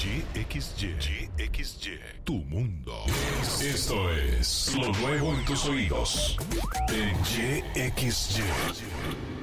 YXY, tu mundo. Esto es lo nuevo en tus oídos. En YXY.